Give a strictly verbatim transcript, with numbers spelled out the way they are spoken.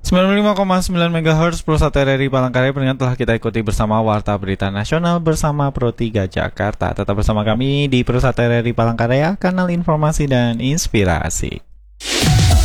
sembilan puluh lima koma sembilan megahertz Pulsa R R I Palangkaraya pendengar telah kita ikuti bersama Warta Berita Nasional bersama Pro tiga Jakarta. Tetap bersama kami di Pulsa R R I Palangkaraya, kanal informasi dan inspirasi.